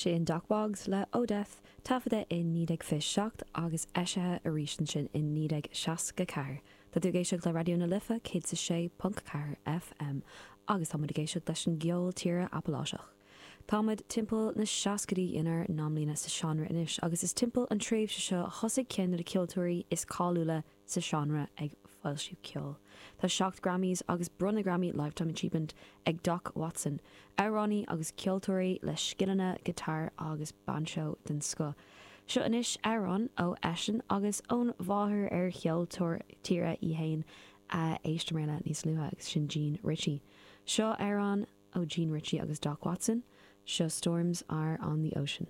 sin Docbogs le ódeath tafada in 19 agus eisithe a rísin sin in 1964. Tá tú géisioach le radio na lifa 106.4 FM agus tá muid géisioach leis an geol tíre Appalachiach. Támuid timpeall na seacadaí inar námlína sa seanra inis agus is timpeall an tréimh seo thosaigh cin na ceoltóirí is cáúla sa seanra ag foilsiú ceol. Tá 7 Grammys agus brunna Grammy Lifetime Achievement ag Doc Watson, Aránaí agus ceoltóirí le scileanna, guitar agus banjo den sco. Seo inis Arán ó Eisian agus ón bháthir ar cheoltóir tíre I hain a éisteamréile níos luatha agus sin Gene Ritchie. Seo Arán ó Gene Ritchie agus Doc Watson. Seo Storms Are on the Ocean.